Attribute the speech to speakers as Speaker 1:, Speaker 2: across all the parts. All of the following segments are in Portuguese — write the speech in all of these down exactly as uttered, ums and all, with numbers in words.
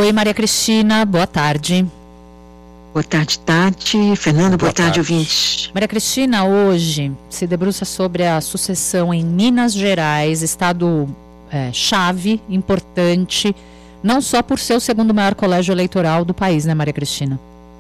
Speaker 1: Oi, Maria Cristina, boa tarde.
Speaker 2: Boa tarde, Tati. Fernando, boa, boa tarde, tarde, ouvintes.
Speaker 1: Maria Cristina, hoje se debruça sobre a sucessão em Minas Gerais, estado é, chave, importante, não só por ser o segundo maior colégio eleitoral do país, né, Maria Cristina?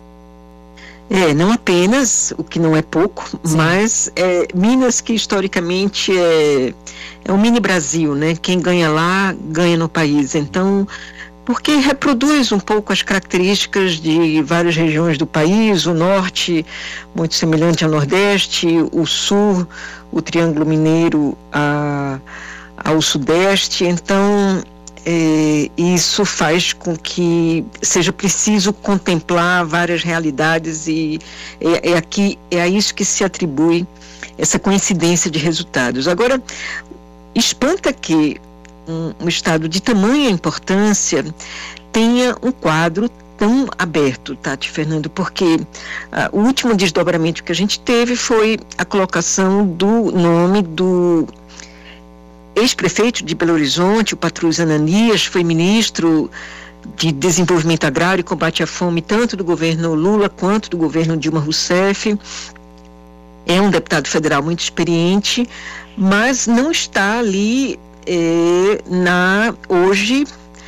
Speaker 2: É, não apenas, o que não é pouco, Sim. mas é, Minas, que historicamente é, é um mini Brasil, né? Quem ganha lá, ganha no país. Então, porque reproduz um pouco as características de várias regiões do país, o norte muito semelhante ao nordeste, o sul, o Triângulo Mineiro a, ao sudeste. Então, é, isso faz com que seja preciso contemplar várias realidades e é, é, aqui, é a isso que se atribui essa coincidência de resultados. Agora, espanta que Um, um estado de tamanha importância tenha um quadro tão aberto, Tati, Fernando, porque uh, o último desdobramento que a gente teve foi a colocação do nome do ex-prefeito de Belo Horizonte, o Patrus Ananias, foi ministro de Desenvolvimento Agrário e Combate à Fome, tanto do governo Lula quanto do governo Dilma Rousseff. É um deputado federal muito experiente, mas não está ali É, na, hoje,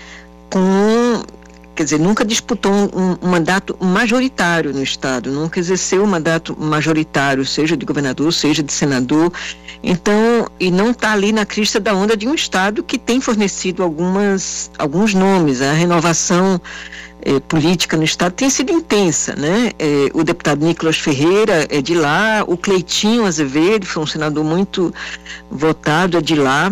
Speaker 2: com, quer dizer, nunca disputou um, um mandato majoritário no Estado, nunca exerceu um mandato majoritário, seja de governador, seja de senador, então, e não está ali na crista da onda de um Estado que tem fornecido algumas, alguns nomes. A renovação é, política no Estado tem sido intensa, né? É, o deputado Nicolas Ferreira é de lá, o Cleitinho Azevedo foi um senador muito votado, é de lá,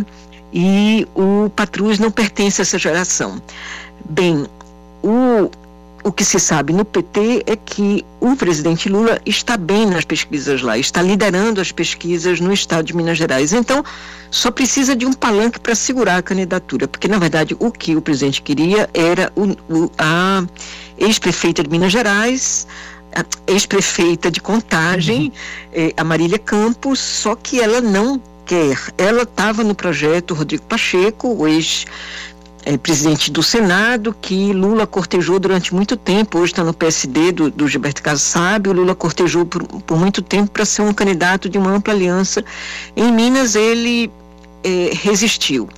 Speaker 2: e o Patrus não pertence a essa geração. Bem, o, o que se sabe no P T é que o presidente Lula está bem nas pesquisas lá, está liderando as pesquisas no estado de Minas Gerais. Então, só precisa de um palanque para segurar a candidatura, porque, na verdade, o que o presidente queria era o, o, a ex-prefeita de Minas Gerais, a ex-prefeita de Contagem, uhum. eh, a Marília Campos, só que ela não quer. Ela estava no projeto Rodrigo Pacheco, o ex-presidente do Senado, que Lula cortejou durante muito tempo, hoje está no P S D do, do Gilberto Kassab. O Lula cortejou por, por muito tempo para ser um candidato de uma ampla aliança. Em Minas ele é, resistiu.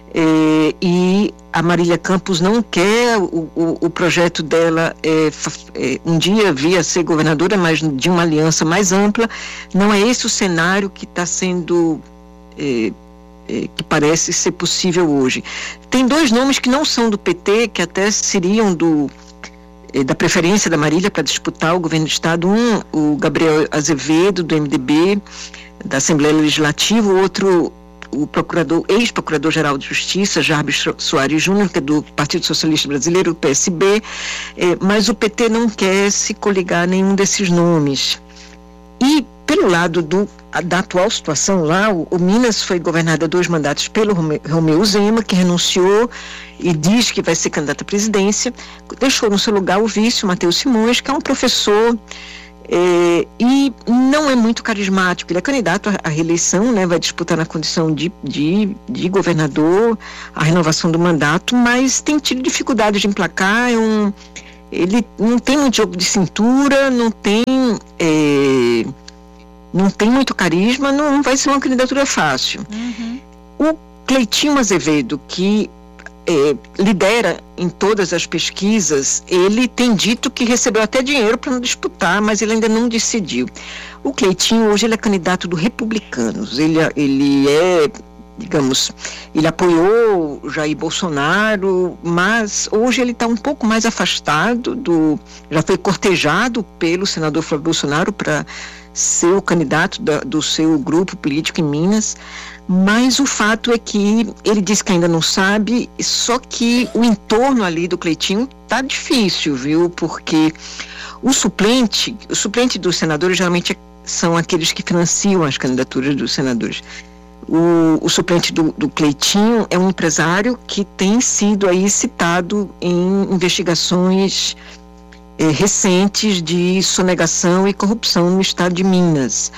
Speaker 2: É, e a Marília Campos não quer, o, o, o projeto dela é, é, um dia via ser governadora, mas de uma aliança mais ampla. Não é esse o cenário que está sendo É, é, que parece ser possível hoje. Tem dois nomes que não são do P T, que até seriam do, é, da preferência da Marília para disputar o governo do Estado. Um, o Gabriel Azevedo, do M D B, da Assembleia Legislativa, o outro, o procurador, ex-procurador-geral de Justiça, Jarbas Soares Júnior, que é do Partido Socialista Brasileiro, o P S B, é, mas o P T não quer se coligar a nenhum desses nomes. E pelo lado do, da atual situação lá, o, o Minas foi governado a dois mandatos pelo Romeu Zema, que renunciou e diz que vai ser candidato à presidência, deixou no seu lugar o vice, o Matheus Simões, que é um professor é, e não é muito carismático. Ele é candidato à, à reeleição, né, vai disputar na condição de, de, de governador a renovação do mandato, mas tem tido dificuldade de emplacar. É um, ele não tem muito jogo de cintura, não tem... É, não tem muito carisma, não vai ser uma candidatura fácil. Uhum. O Cleitinho Azevedo, que é, lidera em todas as pesquisas, ele tem dito que recebeu até dinheiro para não disputar, mas ele ainda não decidiu. O Cleitinho hoje ele é candidato do Republicanos, ele, ele é, digamos, ele apoiou Jair Bolsonaro, mas hoje ele está um pouco mais afastado do, já foi cortejado pelo senador Flávio Bolsonaro para ser o candidato da, do seu grupo político em Minas, mas o fato é que ele diz que ainda não sabe, só que o entorno ali do Cleitinho tá difícil, viu, porque o suplente, o suplente dos senadores geralmente são aqueles que financiam as candidaturas dos senadores. O, o suplente do, do Cleitinho é um empresário que tem sido aí citado em investigações Eh, recentes de sonegação e corrupção no estado de Minas.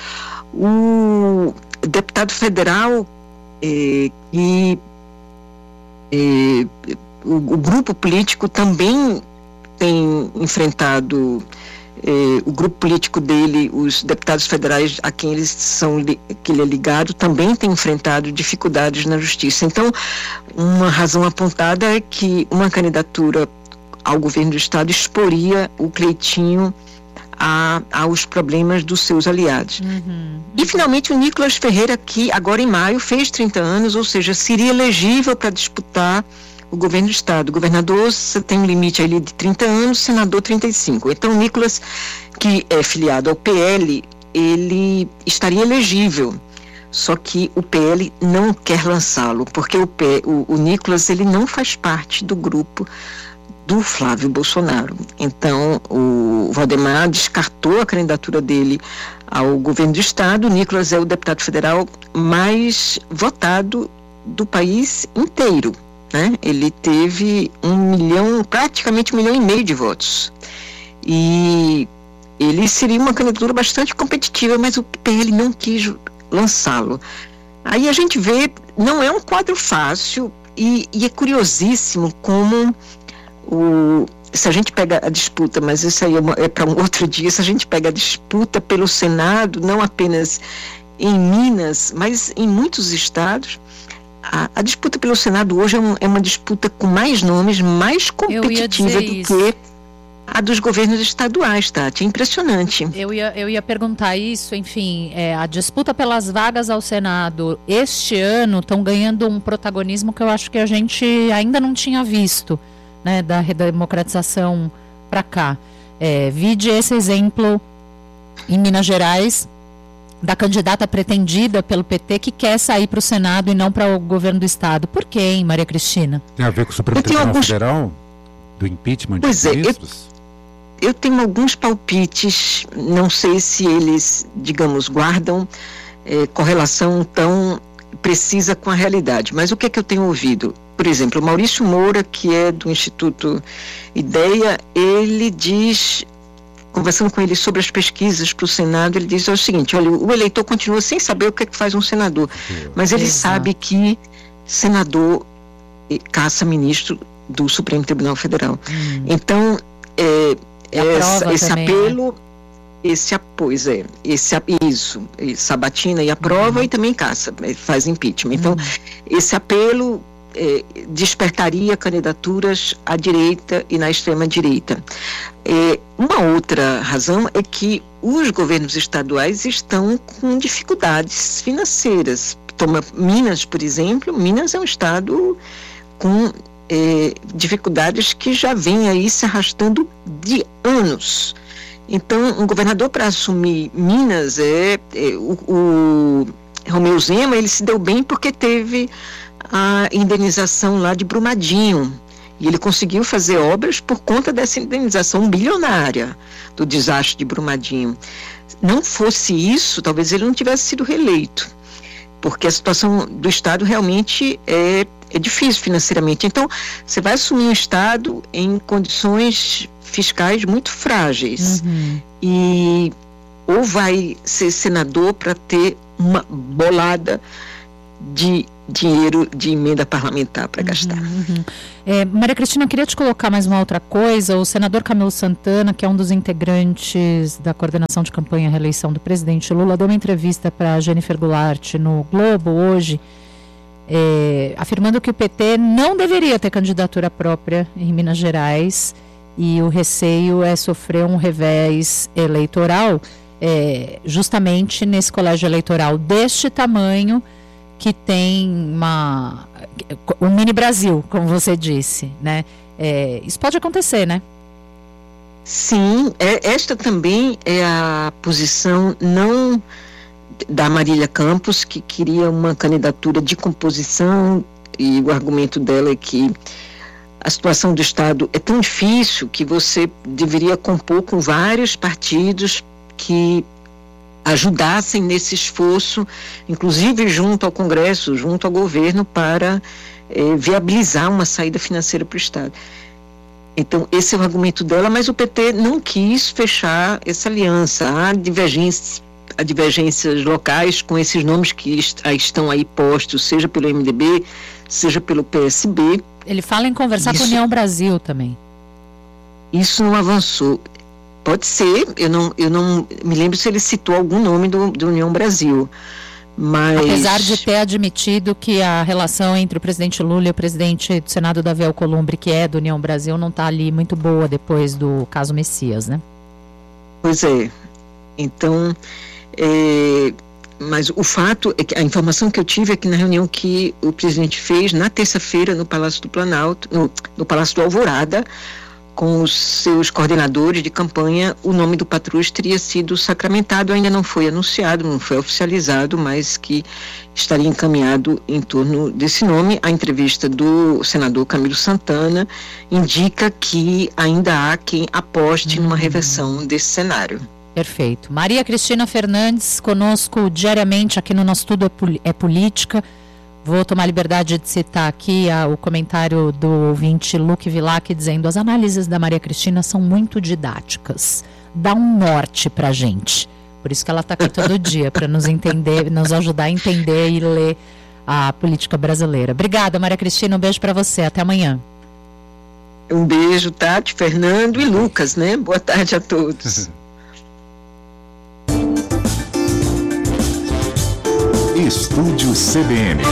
Speaker 2: O deputado federal eh, que eh, o, o grupo político também tem enfrentado, eh, o grupo político dele, os deputados federais a quem eles são, que ele é ligado, também tem enfrentado dificuldades na justiça. Então, uma razão apontada é que uma candidatura ao governo do estado exporia o Cleitinho a, aos problemas dos seus aliados. Uhum. E finalmente o Nicolas Ferreira, que agora em maio fez trinta anos, ou seja, seria elegível para disputar o governo do estado. O governador tem um limite ali de trinta anos, senador trinta e cinco. Então o Nicolas, que é filiado ao P L, ele estaria elegível. Só que o P L não quer lançá-lo, porque o, P, o, o Nicolas ele não faz parte do grupo do Flávio Bolsonaro. Então, o Valdemar descartou a candidatura dele ao governo do estado. O Nicolas é o deputado federal mais votado do país inteiro, né? Ele teve um milhão, praticamente um milhão e meio de votos. E ele seria uma candidatura bastante competitiva, mas o P L não quis lançá-lo. Aí a gente vê, não é um quadro fácil e, e é curiosíssimo como O, se a gente pega a disputa, mas isso aí é, é para um outro dia, se a gente pega a disputa pelo Senado, não apenas em Minas, mas em muitos estados, a, a disputa pelo Senado hoje é, um, é uma disputa com mais nomes, mais competitiva do isso. que a dos governos estaduais, Tati. É impressionante.
Speaker 1: Eu ia, eu ia perguntar isso, enfim, é, a disputa pelas vagas ao Senado este ano estão ganhando um protagonismo que eu acho que a gente ainda não tinha visto, né, da redemocratização para cá. É, vide esse exemplo em Minas Gerais, da candidata pretendida pelo P T que quer sair para o Senado e não para o governo do estado. Por quê, hein, Maria Cristina?
Speaker 3: Tem a ver com o Supremo Tribunal alguns... Federal? Do impeachment de
Speaker 2: pois ministros? É, eu, eu tenho alguns palpites, não sei se eles, digamos, guardam é, correlação tão precisa com a realidade, mas o que é que eu tenho ouvido? Por exemplo, o Maurício Moura, que é do Instituto Ideia, ele diz, conversando com ele sobre as pesquisas para o Senado, ele diz é o seguinte, olha, o eleitor continua sem saber o que é que faz um senador, mas ele Exato. sabe que senador caça ministro do Supremo Tribunal Federal. Hum. Então, é, essa, esse também, apelo... Né? Esse apoio, é, esse, isso, sabatina e aprova uhum. e também caça, faz impeachment. Então, uhum. esse apelo é, despertaria candidaturas à direita e na extrema-direita. É, uma outra razão é que os governos estaduais estão com dificuldades financeiras. Toma Minas, por exemplo, Minas é um estado com é, dificuldades que já vem aí se arrastando de anos. Então, um governador para assumir Minas, é, é o, o Romeu Zema, ele se deu bem porque teve a indenização lá de Brumadinho. E ele conseguiu fazer obras por conta dessa indenização bilionária do desastre de Brumadinho. Não fosse isso, talvez ele não tivesse sido reeleito, porque a situação do Estado realmente é, é difícil financeiramente. Então, você vai assumir um Estado em condições fiscais muito frágeis uhum. e ou vai ser senador para ter uma bolada de dinheiro de emenda parlamentar para uhum, gastar.
Speaker 1: Uhum. É, Maria Cristina, eu queria te colocar mais uma outra coisa. O senador Camilo Santana, que é um dos integrantes da coordenação de campanha à reeleição do presidente Lula, deu uma entrevista para Jennifer Goulart no Globo hoje, é, afirmando que o P T não deveria ter candidatura própria em Minas Gerais e o receio é sofrer um revés eleitoral é, justamente nesse colégio eleitoral deste tamanho, que tem uma, um mini Brasil, como você disse, né? É, isso pode acontecer, né?
Speaker 2: Sim, é, esta também é a posição não da Marília Campos, que queria uma candidatura de composição, e o argumento dela é que a situação do Estado é tão difícil que você deveria compor com vários partidos que ajudassem nesse esforço, inclusive junto ao Congresso, junto ao governo, para eh, viabilizar uma saída financeira para o Estado. Então, esse é o argumento dela, mas o P T não quis fechar essa aliança. Há divergências, há divergências locais com esses nomes que est- estão aí postos, seja pelo M D B, seja pelo P S B.
Speaker 1: Ele fala em conversar
Speaker 2: isso,
Speaker 1: com a União Brasil também.
Speaker 2: Isso não avançou. Pode ser, eu não, eu não me lembro se ele citou algum nome do, do União Brasil. Mas...
Speaker 1: Apesar de ter admitido que a relação entre o presidente Lula e o presidente do Senado, Davi Alcolumbre, que é do União Brasil, não está ali muito boa depois do caso Messias, né?
Speaker 2: Pois é. Então, é, mas o fato é que a informação que eu tive é que na reunião que o presidente fez na terça-feira no Palácio do Planalto, no, no Palácio do Alvorada, com os seus coordenadores de campanha, o nome do Patrus teria sido sacramentado, ainda não foi anunciado, não foi oficializado, mas que estaria encaminhado em torno desse nome. A entrevista do senador Camilo Santana indica que ainda há quem aposte hum. numa reversão desse cenário.
Speaker 1: Perfeito. Maria Cristina Fernandes, conosco diariamente aqui no nosso Tudo é Política. Vou tomar a liberdade de citar aqui a, o comentário do ouvinte Luque Vilac dizendo: as análises da Maria Cristina são muito didáticas, dá um norte pra gente. Por isso que ela está aqui todo dia, para nos entender, nos ajudar a entender e ler a política brasileira. Obrigada, Maria Cristina, um beijo para você, até amanhã.
Speaker 2: Um beijo, Tati, Fernando e Lucas, né? Boa tarde a todos.
Speaker 4: Estúdio C B N.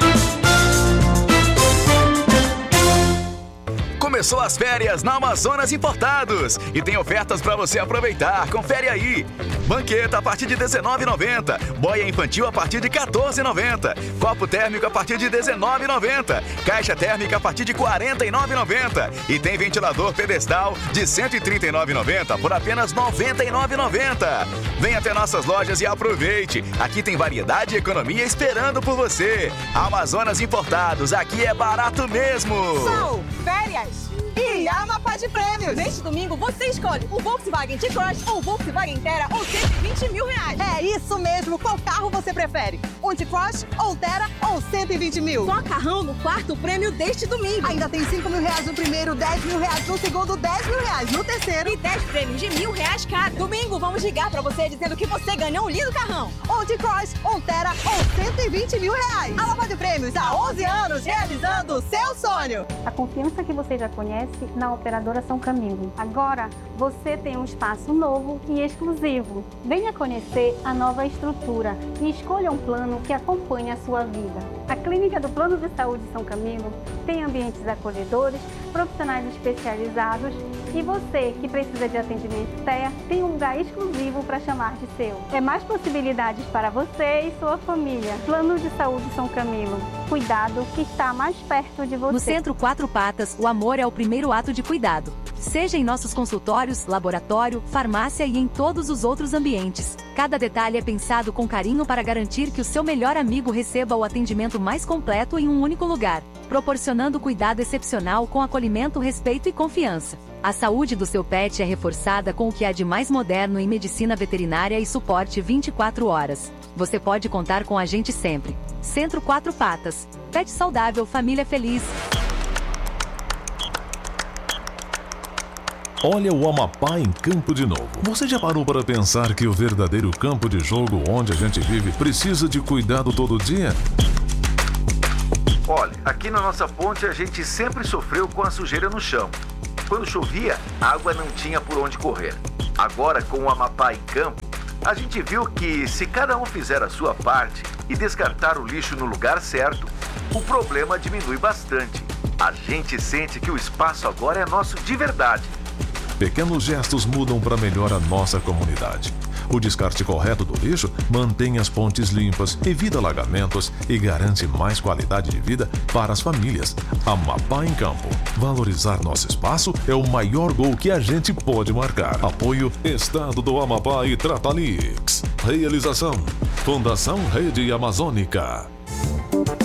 Speaker 5: Começou as férias na Amazonas Importados e tem ofertas para você aproveitar. Confere aí. Banqueta a partir de dezenove reais e noventa centavos. Boia infantil a partir de quatorze reais e noventa centavos. Copo térmico a partir de dezenove reais e noventa centavos. Caixa térmica a partir de quarenta e nove reais e noventa centavos. E tem ventilador pedestal de cento e trinta e nove reais e noventa centavos por apenas noventa e nove reais e noventa centavos. Venha até nossas lojas e aproveite. Aqui tem variedade e economia esperando por você. Amazonas Importados, aqui é barato mesmo.
Speaker 6: São férias e Amapá de prêmios. Neste domingo você escolhe o Volkswagen T-Cross ou o Volkswagen Terra ou cento e vinte mil reais. É isso mesmo, qual carro você prefere? Um T-Cross, ou Terra ou cento e vinte mil? Só carrão no quarto prêmio deste domingo. Ainda tem cinco mil reais no primeiro, dez mil reais no segundo, dez mil reais no terceiro e dez prêmios de mil reais cada. Domingo vamos ligar pra você dizendo que você ganhou um lindo carrão. Um T-Cross, um Terra ou cento e vinte mil reais. Amapá de prêmios há onze anos realizando o seu sonho.
Speaker 7: A confiança que você já conhece na operadora São Camilo. Agora você tem um espaço novo e exclusivo. Venha conhecer a nova estrutura e escolha um plano que acompanhe a sua vida. A Clínica do Plano de Saúde São Camilo tem ambientes acolhedores, profissionais especializados e você que precisa de atendimento T E A tem um lugar exclusivo para chamar de seu. É mais possibilidades para você e sua família. Plano de Saúde São Camilo. Cuidado que está mais perto de você.
Speaker 8: No Centro Quatro Patas, o amor é o primeiro ato de cuidado. Seja em nossos consultórios, laboratório, farmácia e em todos os outros ambientes. Cada detalhe é pensado com carinho para garantir que o seu melhor amigo receba o atendimento mais completo em um único lugar, proporcionando cuidado excepcional com acolhimento, respeito e confiança. A saúde do seu pet é reforçada com o que há de mais moderno em medicina veterinária e suporte vinte e quatro horas. Você pode contar com a gente sempre. Centro Quatro Patas. Pet saudável, família feliz.
Speaker 4: Olha o Amapá em campo de novo. Você já parou para pensar que o verdadeiro campo de jogo onde a gente vive precisa de cuidado todo dia?
Speaker 9: Olha, aqui na nossa ponte a gente sempre sofreu com a sujeira no chão. Quando chovia, a água não tinha por onde correr. Agora, com o Amapá em campo, a gente viu que se cada um fizer a sua parte e descartar o lixo no lugar certo, o problema diminui bastante. A gente sente que o espaço agora é nosso de verdade.
Speaker 4: Pequenos gestos mudam para melhor a nossa comunidade. O descarte correto do lixo mantém as pontes limpas, evita alagamentos e garante mais qualidade de vida para as famílias. Amapá em Campo. Valorizar nosso espaço é o maior gol que a gente pode marcar. Apoio Estado do Amapá e Tratalix. Realização Fundação Rede Amazônica.